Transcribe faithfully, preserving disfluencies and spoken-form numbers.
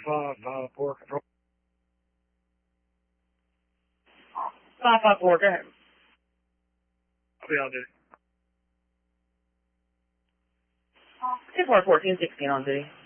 five five four control. five five four, go ahead. I'll be on duty. two four fourteen sixteen on duty.